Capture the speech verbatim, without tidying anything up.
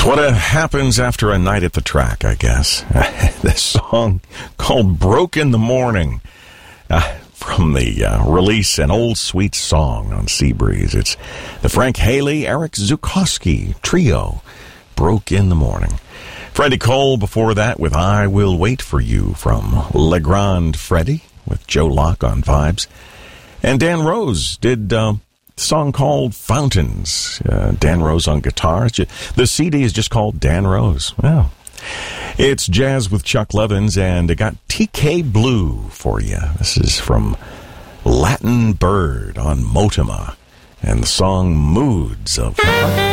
What uh, happens after a night at the track, I guess. This song called Broke in the Morning uh, from the uh, release An Old Sweet Song on Seabreeze. It's the Frank Haley, Eric Zukowski trio, Broke in the Morning. Freddie Cole before that with I Will Wait for You from Le Grand Freddie with Joe Locke on vibes. And Dan Rose did uh, a song called Fountains. Uh, Dan Rose on guitar. Just, the C D is just called Dan Rose. Wow. It's Jazz with Chuck Levins, and I got T K Blue for you. This is from Latin Bird on Motima and the song Moods of...